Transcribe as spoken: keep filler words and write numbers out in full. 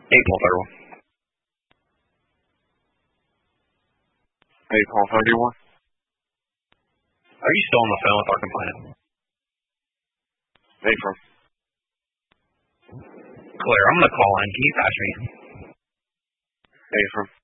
April third. Hey, Paul thirty-one. Are you still on the phone with our complainant? Hey, from. Claire, I'm gonna call in. Can you pass me? Hey, from.